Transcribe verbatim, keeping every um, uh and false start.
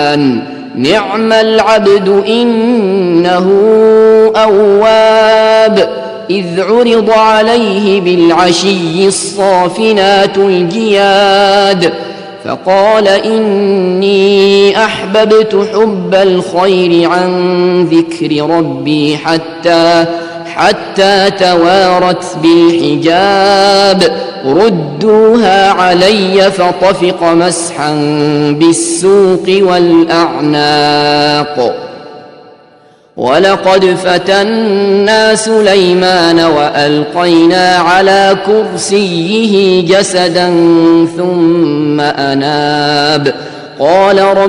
نعم العبد إنه أواب إذ عرض عليه بالعشي الصافنات الجياد فقال إني أحببت حب الخير عن ذكر ربي حتى حتى توارت بالحجاب ردوها علي فطفق مسحا بالسوق والأعناق ولقد فتنا سليمان وألقينا على كرسيه جسدا ثم أناب قال رب